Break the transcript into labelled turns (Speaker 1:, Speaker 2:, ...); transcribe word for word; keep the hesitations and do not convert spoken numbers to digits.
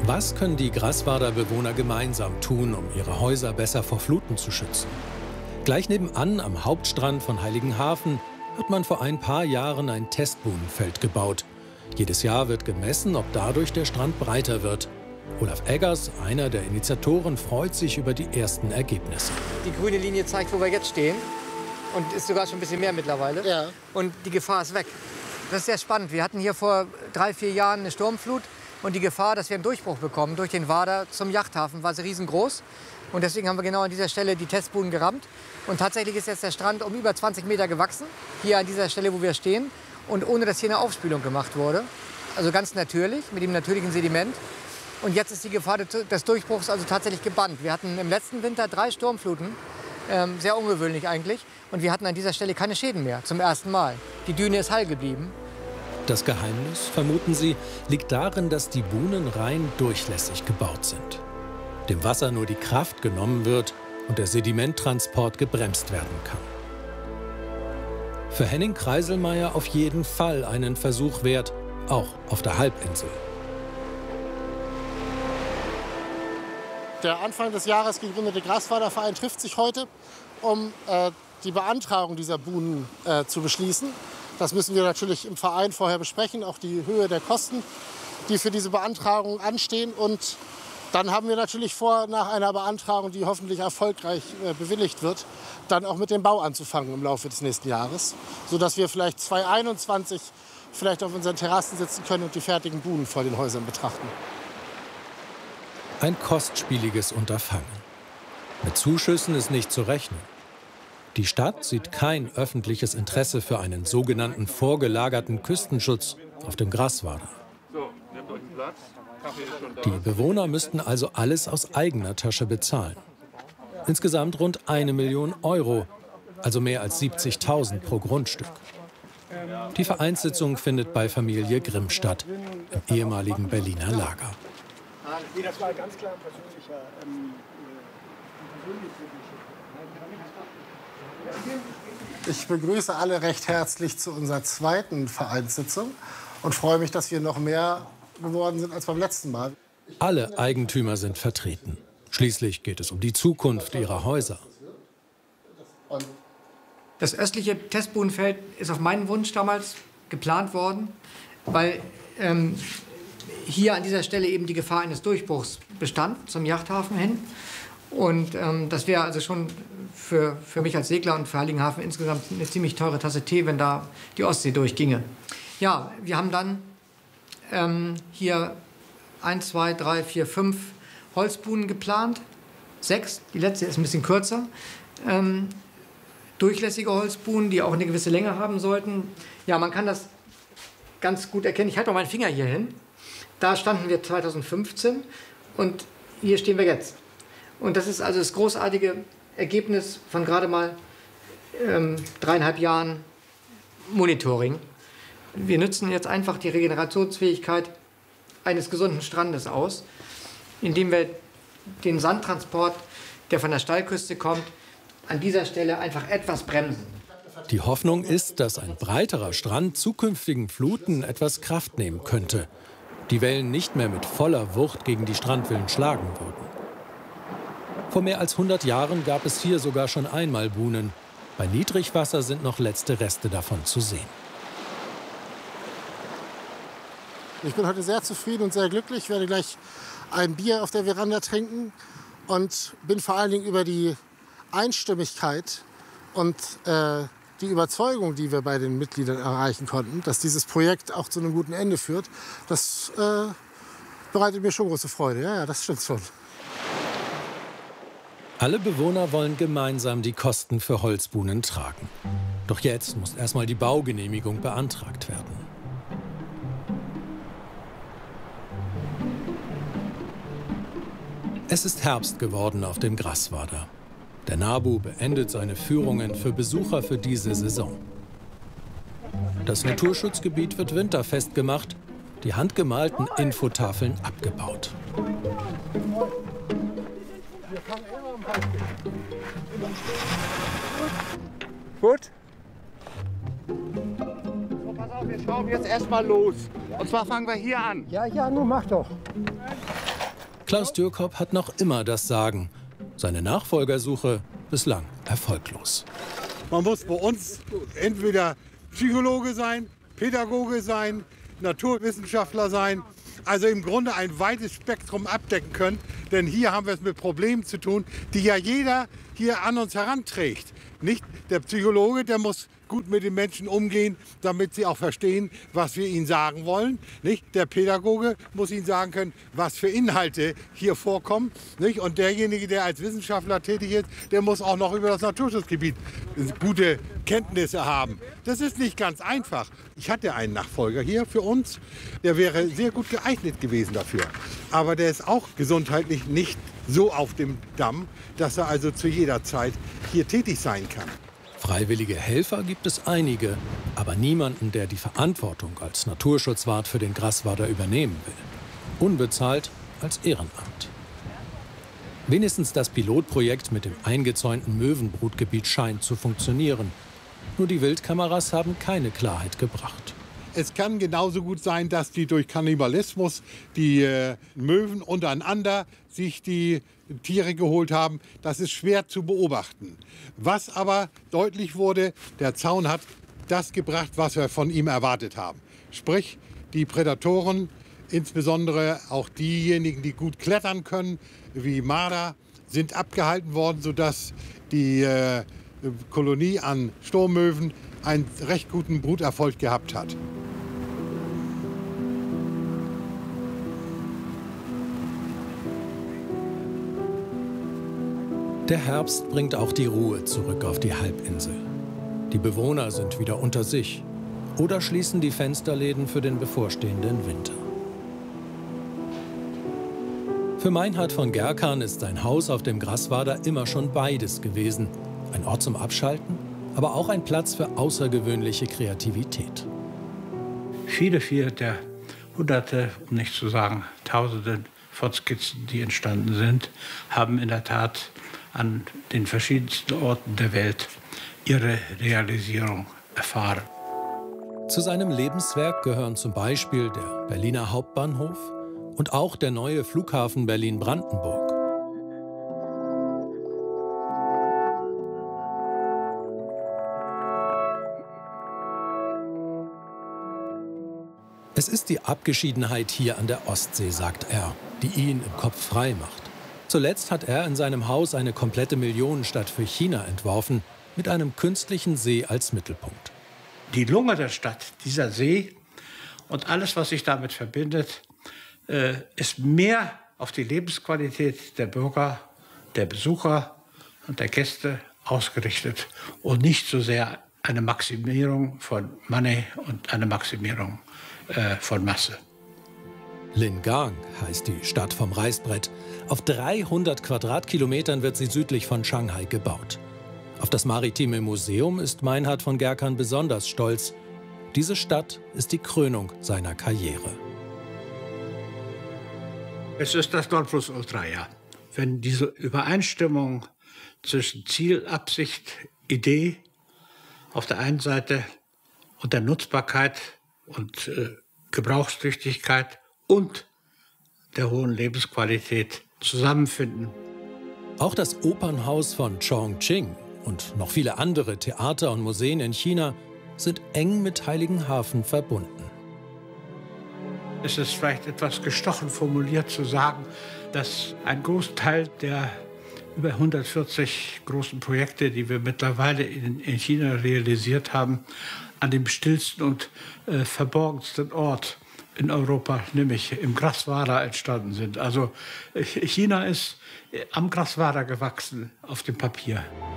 Speaker 1: Was können die Grasswader Bewohner gemeinsam tun, um ihre Häuser besser vor Fluten zu schützen? Gleich nebenan am Hauptstrand von Heiligenhafen hat man vor ein paar Jahren ein Testbuhnenfeld gebaut. Jedes Jahr wird gemessen, ob dadurch der Strand breiter wird. Olaf Eggers, einer der Initiatoren, freut sich über die ersten Ergebnisse.
Speaker 2: Die grüne Linie zeigt, wo wir jetzt stehen. Und ist sogar schon ein bisschen mehr mittlerweile. Ja. Und die Gefahr ist weg. Das ist sehr spannend. Wir hatten hier vor drei, vier Jahren eine Sturmflut. Und die Gefahr, dass wir einen Durchbruch bekommen durch den Wader zum Yachthafen, war so riesengroß. Und deswegen haben wir genau an dieser Stelle die Testbuhnen gerammt. Und tatsächlich ist jetzt der Strand um über zwanzig Meter gewachsen. Hier an dieser Stelle, wo wir stehen. Und ohne, dass hier eine Aufspülung gemacht wurde. Also ganz natürlich, mit dem natürlichen Sediment. Und jetzt ist die Gefahr des Durchbruchs also tatsächlich gebannt. Wir hatten im letzten Winter drei Sturmfluten. Ähm, sehr ungewöhnlich eigentlich. Und wir hatten an dieser Stelle keine Schäden mehr, zum ersten Mal. Die Düne ist heil geblieben.
Speaker 1: Das Geheimnis, vermuten sie, liegt darin, dass die Buhnen rein durchlässig gebaut sind. Dem Wasser nur die Kraft genommen wird und der Sedimenttransport gebremst werden kann. Für Henning Kreiselmeier auf jeden Fall einen Versuch wert, auch auf der Halbinsel.
Speaker 3: Der Anfang des Jahres gegründete Grasswader-Verein trifft sich heute, um äh, die Beantragung dieser Buhnen äh, zu beschließen. Das müssen wir natürlich im Verein vorher besprechen, auch die Höhe der Kosten, die für diese Beantragung anstehen. Und dann haben wir natürlich vor, nach einer Beantragung, die hoffentlich erfolgreich äh, bewilligt wird, dann auch mit dem Bau anzufangen im Laufe des nächsten Jahres, sodass wir vielleicht zweitausendeinundzwanzig vielleicht auf unseren Terrassen sitzen können und die fertigen Buhnen vor den Häusern betrachten.
Speaker 1: Ein kostspieliges Unterfangen. Mit Zuschüssen ist nicht zu rechnen. Die Stadt sieht kein öffentliches Interesse für einen sogenannten vorgelagerten Küstenschutz auf dem Grasswader. Die Bewohner müssten also alles aus eigener Tasche bezahlen. Insgesamt rund eine Million Euro, also mehr als siebzigtausend pro Grundstück. Die Vereinssitzung findet bei Familie Grimm statt, im ehemaligen Berliner Lager.
Speaker 4: Das war ganz klar persönlicher, ähm,
Speaker 3: Ich begrüße alle recht herzlich zu unserer zweiten Vereinssitzung und freue mich, dass wir noch mehr geworden sind als beim letzten Mal.
Speaker 1: Alle Eigentümer sind vertreten. Schließlich geht es um die Zukunft ihrer Häuser.
Speaker 2: Das östliche Testbuhnenfeld ist auf meinen Wunsch damals geplant worden, weil ähm, hier an dieser Stelle eben die Gefahr eines Durchbruchs bestand zum Yachthafen hin. Und ähm, das wäre also schon für, für mich als Segler und für Heiligenhafen insgesamt eine ziemlich teure Tasse Tee, wenn da die Ostsee durchginge. Ja, wir haben dann ähm, hier eins, zwei, drei, vier, fünf Holzbuhnen geplant. Sechs, die letzte ist ein bisschen kürzer. Ähm, durchlässige Holzbuhnen, die auch eine gewisse Länge haben sollten. Ja, man kann das ganz gut erkennen. Ich halte mal meinen Finger hier hin. Da standen wir zweitausendfünfzehn und hier stehen wir jetzt. Und das ist also das großartige Ergebnis von gerade mal ähm, dreieinhalb Jahren Monitoring. Wir nutzen jetzt einfach die Regenerationsfähigkeit eines gesunden Strandes aus, indem wir den Sandtransport, der von der Steilküste kommt, an dieser Stelle einfach etwas bremsen.
Speaker 1: Die Hoffnung ist, dass ein breiterer Strand zukünftigen Fluten etwas Kraft nehmen könnte. Die Wellen nicht mehr mit voller Wucht gegen die Strandwellen schlagen würden. Vor mehr als hundert Jahren gab es hier sogar schon einmal Buhnen. Bei Niedrigwasser sind noch letzte Reste davon zu sehen.
Speaker 3: Ich bin heute sehr zufrieden und sehr glücklich. Ich werde gleich ein Bier auf der Veranda trinken und bin vor allen Dingen über die Einstimmigkeit und äh, die Überzeugung, die wir bei den Mitgliedern erreichen konnten, dass dieses Projekt auch zu einem guten Ende führt, das äh, bereitet mir schon große Freude. Ja, ja, das stimmt schon.
Speaker 1: Alle Bewohner wollen gemeinsam die Kosten für Holzbuhnen tragen. Doch jetzt muss erstmal die Baugenehmigung beantragt werden. Es ist Herbst geworden auf dem Grasswader. Der NABU beendet seine Führungen für Besucher für diese Saison. Das Naturschutzgebiet wird winterfest gemacht, die handgemalten Infotafeln abgebaut.
Speaker 4: Gut. So, pass auf, wir schrauben jetzt erstmal los. Und zwar fangen wir hier an.
Speaker 5: Ja, ja, nun mach doch.
Speaker 1: Klaus Dürkop hat noch immer das Sagen. Seine Nachfolgersuche bislang erfolglos.
Speaker 5: Man muss bei uns entweder Psychologe sein, Pädagoge sein, Naturwissenschaftler sein. Also im Grunde ein weites Spektrum abdecken können. Denn hier haben wir es mit Problemen zu tun, die ja jeder hier an uns heranträgt. Nicht der Psychologe, der muss gut mit den Menschen umgehen, damit sie auch verstehen, was wir ihnen sagen wollen. Nicht? Der Pädagoge muss ihnen sagen können, was für Inhalte hier vorkommen. Nicht? Und derjenige, der als Wissenschaftler tätig ist, der muss auch noch über das Naturschutzgebiet gute Kenntnisse haben. Das ist nicht ganz einfach. Ich hatte einen Nachfolger hier für uns, der wäre sehr gut geeignet gewesen dafür. Aber der ist auch gesundheitlich nicht so auf dem Damm, dass er also zu jeder Zeit hier tätig sein kann.
Speaker 1: Freiwillige Helfer gibt es einige, aber niemanden, der die Verantwortung als Naturschutzwart für den Grasswerder übernehmen will. Unbezahlt als Ehrenamt. Wenigstens das Pilotprojekt mit dem eingezäunten Möwenbrutgebiet scheint zu funktionieren. Nur die Wildkameras haben keine Klarheit gebracht.
Speaker 5: Es kann genauso gut sein, dass die durch Kannibalismus die äh, Möwen untereinander sich die Tiere geholt haben. Das ist schwer zu beobachten. Was aber deutlich wurde, der Zaun hat das gebracht, was wir von ihm erwartet haben. Sprich, die Prädatoren, insbesondere auch diejenigen, die gut klettern können, wie Marder, sind abgehalten worden, sodass die äh, Kolonie an Sturmmöwen einen recht guten Bruterfolg gehabt hat.
Speaker 1: Der Herbst bringt auch die Ruhe zurück auf die Halbinsel. Die Bewohner sind wieder unter sich oder schließen die Fensterläden für den bevorstehenden Winter. Für Meinhard von Gerkan ist sein Haus auf dem Grasswerder immer schon beides gewesen. Ein Ort zum Abschalten, aber auch ein Platz für außergewöhnliche Kreativität.
Speaker 6: Viele, viele der Hunderte, um nicht zu sagen Tausende von Skizzen, die entstanden sind, haben in der Tat an den verschiedensten Orten der Welt ihre Realisierung erfahren.
Speaker 1: Zu seinem Lebenswerk gehören zum Beispiel der Berliner Hauptbahnhof und auch der neue Flughafen Berlin-Brandenburg. Es ist die Abgeschiedenheit hier an der Ostsee, sagt er, die ihn im Kopf frei macht. Zuletzt hat er in seinem Haus eine komplette Millionenstadt für China entworfen, mit einem künstlichen See als Mittelpunkt.
Speaker 6: Die Lunge der Stadt, dieser See und alles, was sich damit verbindet, äh, ist mehr auf die Lebensqualität der Bürger, der Besucher und der Gäste ausgerichtet und nicht so sehr eine Maximierung von Money und eine Maximierung äh, von Masse.
Speaker 1: Lingang heißt die Stadt vom Reißbrett. Auf dreihundert Quadratkilometern wird sie südlich von Shanghai gebaut. Auf das Maritime Museum ist Meinhard von Gerkan besonders stolz. Diese Stadt ist die Krönung seiner Karriere.
Speaker 6: Es ist das Nonplusultra, ja. Wenn diese Übereinstimmung zwischen Ziel, Absicht, Idee auf der einen Seite und der Nutzbarkeit und äh, Gebrauchstüchtigkeit und der hohen Lebensqualität zusammenfinden.
Speaker 1: Auch das Opernhaus von Chongqing und noch viele andere Theater und Museen in China sind eng mit Heiligenhafen verbunden.
Speaker 6: Es ist vielleicht etwas gestochen formuliert zu sagen, dass ein Großteil der über hundertvierzig großen Projekte, die wir mittlerweile in, in China realisiert haben, an dem stillsten und äh, verborgensten Ort in Europa, nämlich im Grasswerder, entstanden sind. Also China ist am Grasswerder gewachsen auf dem Papier.